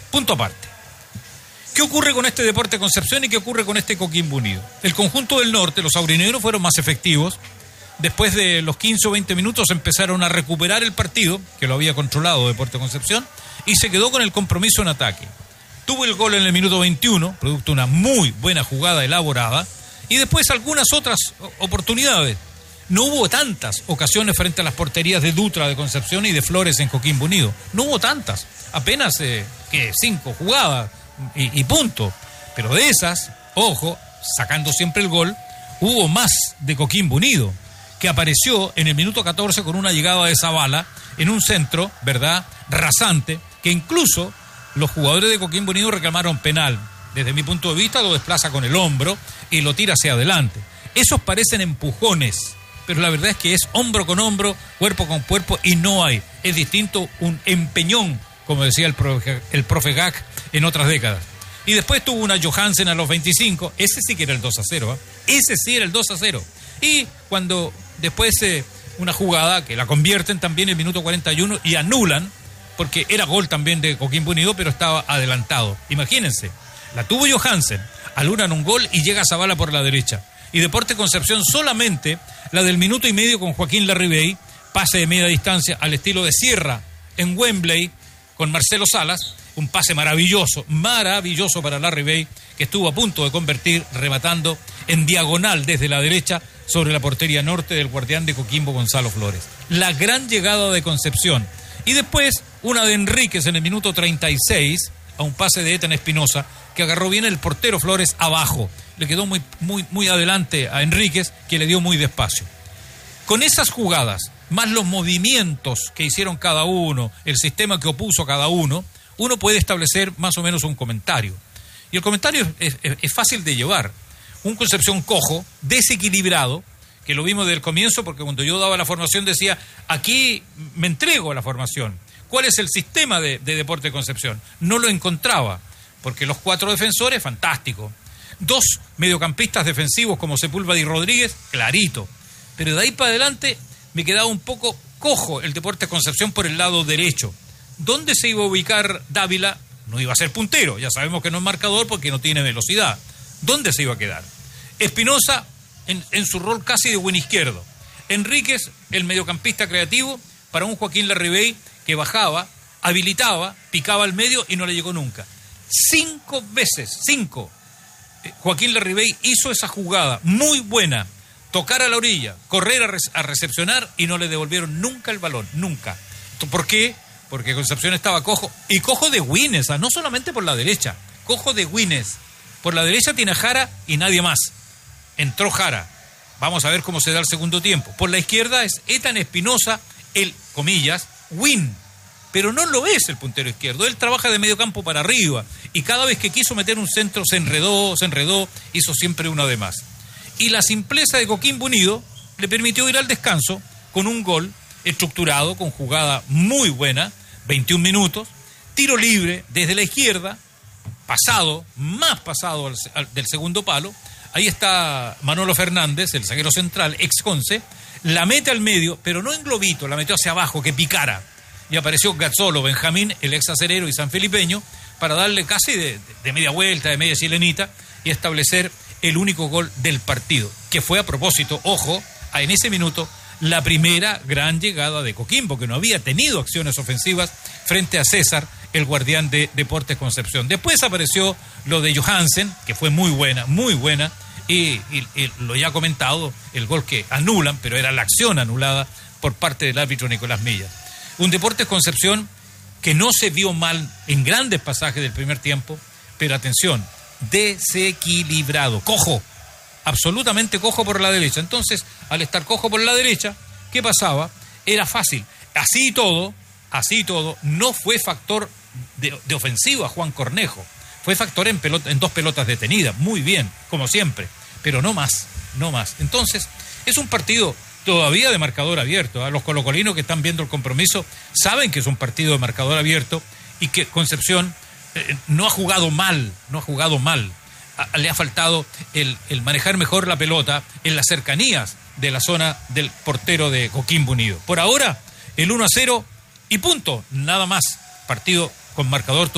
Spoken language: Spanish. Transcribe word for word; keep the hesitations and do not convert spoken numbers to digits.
Punto aparte. ¿Qué ocurre con este Deportes Concepción y qué ocurre con este Coquimbo Unido? El conjunto del norte, los aurinegros, fueron más efectivos. Después de los quince o veinte minutos empezaron a recuperar el partido, que lo había controlado Deportes Concepción, y se quedó con el compromiso en ataque. Tuvo el gol en el minuto veintiuno, producto de una muy buena jugada elaborada, y después algunas otras oportunidades. No hubo tantas ocasiones frente a las porterías de Dutra de Concepción y de Flores en Coquimbo Unido. No hubo tantas, apenas eh, que cinco jugadas y, y punto. Pero de esas, ojo, sacando siempre el gol, hubo más de Coquimbo Unido, que apareció en el minuto catorce con una llegada de Zavala en un centro, ¿verdad?, rasante, que incluso los jugadores de Coquimbo Unido reclamaron penal. Desde mi punto de vista lo desplaza con el hombro y lo tira hacia adelante. Esos parecen empujones, pero la verdad es que es hombro con hombro, cuerpo con cuerpo, y no hay. Es distinto un empeñón, como decía el profe, el profe Gac en otras décadas. Y después tuvo una Johansen a los veinticinco, ese sí que era el dos a cero, ¿eh? Ese sí era el dos a cero. Y cuando después eh, una jugada que la convierten también en el minuto cuarenta y uno y anulan, porque era gol también de Coquimbo Unido, pero estaba adelantado. Imagínense, la tuvo Johansen, anulan un gol y llega Zavala por la derecha. Y Deportes Concepción solamente la del minuto y medio con Joaquín Larribey, pase de media distancia al estilo de Sierra en Wembley con Marcelo Salas, un pase maravilloso, maravilloso para Larribey, que estuvo a punto de convertir rematando en diagonal desde la derecha sobre la portería norte del guardián de Coquimbo, Gonzalo Flores. La gran llegada de Concepción. Y después una de Enríquez en el minuto treinta y seis, a un pase de Ethan Espinosa, que agarró bien el portero Flores abajo. Le quedó muy, muy, muy adelante a Enríquez, que le dio muy despacio. Con esas jugadas, más los movimientos que hicieron cada uno, el sistema que opuso cada uno, uno puede establecer más o menos un comentario. Y el comentario es, es, es fácil de llevar. Un Concepción cojo, desequilibrado, que lo vimos desde el comienzo, porque cuando yo daba la formación decía, aquí me entrego a la formación. ¿Cuál es el sistema de, de Deportes Concepción? No lo encontraba, porque los cuatro defensores, fantástico. Dos mediocampistas defensivos como Sepúlveda y Rodríguez, clarito. Pero de ahí para adelante me quedaba un poco cojo el Deportes Concepción por el lado derecho. ¿Dónde se iba a ubicar Dávila? No iba a ser puntero, ya sabemos que no es marcador porque no tiene velocidad. ¿Dónde se iba a quedar? Espinosa en, en su rol casi de buen izquierdo. Enríquez, el mediocampista creativo, para un Joaquín Larribey que bajaba, habilitaba, picaba al medio y no le llegó nunca. Cinco veces, cinco. Joaquín Larribey hizo esa jugada muy buena, tocar a la orilla, correr a, re- a recepcionar y no le devolvieron nunca el balón, nunca. ¿Por qué? Porque Concepción estaba cojo, y cojo de Güines, no solamente por la derecha, cojo de Güines. Por la derecha tiene a Jara y nadie más. Entró Jara. Vamos a ver cómo se da el segundo tiempo. Por la izquierda es Ethan Espinosa, el, comillas, win. Pero no lo es el puntero izquierdo. Él trabaja de medio campo para arriba. Y cada vez que quiso meter un centro se enredó, se enredó, hizo siempre uno de más. Y la simpleza de Coquimbo Unido le permitió ir al descanso con un gol estructurado, con jugada muy buena, veintiún minutos, tiro libre desde la izquierda, pasado, más pasado al, al, del segundo palo. Ahí está Manolo Fernández, el zaguero central, ex Conce, la mete al medio, pero no en globito, la metió hacia abajo, que picara. Y apareció Gazzolo, Benjamín, el ex acerero y sanfilipeño, para darle casi de, de, de media vuelta, de media chilenita, y establecer el único gol del partido, que fue a propósito, ojo, a, en ese minuto, la primera gran llegada de Coquimbo, que no había tenido acciones ofensivas frente a César, el guardián de Deportes Concepción. Después apareció lo de Johansen, que fue muy buena, muy buena, y, y, y lo ya comentado, el gol que anulan, pero era la acción anulada por parte del árbitro Nicolás Millas. Un Deportes Concepción que no se vio mal en grandes pasajes del primer tiempo, pero atención, desequilibrado, cojo, absolutamente cojo por la derecha. Entonces, al estar cojo por la derecha, ¿qué pasaba? Era fácil. Así y todo, así y todo, no fue factor de, de ofensiva Juan Cornejo. Fue factor en, pelota, en dos pelotas detenidas, muy bien, como siempre, pero no más, no más. Entonces, es un partido todavía de marcador abierto. ¿eh? Los colocolinos que están viendo el compromiso saben que es un partido de marcador abierto y que Concepción eh, no ha jugado mal, no ha jugado mal. A, le ha faltado el, el manejar mejor la pelota en las cercanías de la zona del portero de Coquimbo Unido. Por ahora, el uno a cero y punto, nada más. Partido con marcador